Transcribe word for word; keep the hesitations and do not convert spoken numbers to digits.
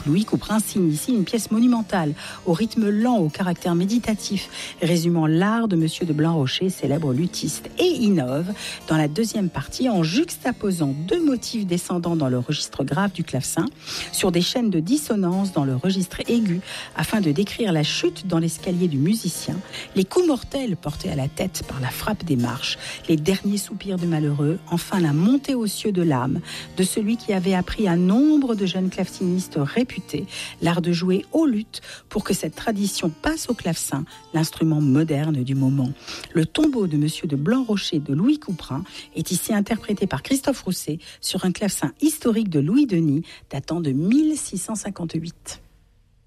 Louis Couperin signe ici une pièce monumentale, au rythme lent, au caractère méditatif, résumant l'art de Monsieur de Blancrocher, célèbre luthiste, et innove dans la deuxième partie en juxtaposant deux motifs descendants dans le registre grave du clavecin sur des chaînes de dissonance dans le registre aigu, afin de décrire la chute dans l'escalier du musicien, les coups mortels portés à la tête par la frappe des marches, les derniers soupirs de malheureux, enfin la montée aux cieux de l'âme de celui qui avait appris à nombre de jeunes clavecinistes réputés l'art de jouer au luth pour que cette tradition passe au clavecin, l'instrument moderne du moment. Le tombeau de Monsieur de Blancrocher de Louis Couperin est ici interprété par Christophe Rousset sur un clavecin historique de Louis Denis datant de mille six cent cinquante-huit.